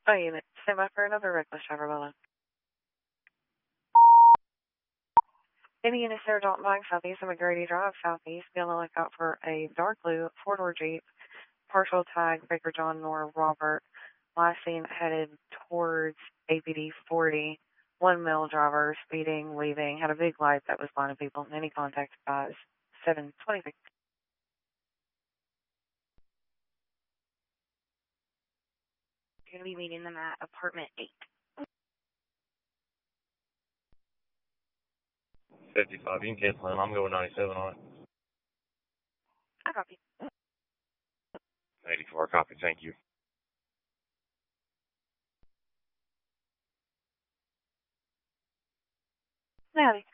Oh, unit. Stand by for another reckless driver below. Any units there, Dalton Bank, southeast of McGrady Drive, southeast. Be on the lookout for a dark blue four-door Jeep, partial tag, Baker John Nor Robert. Last seen headed towards APD 40. One male driver, speeding, leaving, had a big light that was blinding people. Any contact by 7:26. You're going to be meeting them at apartment 8. 55, you can cancel in. I'm going 97 on it. I copy. 84, copy, thank you. Howdy.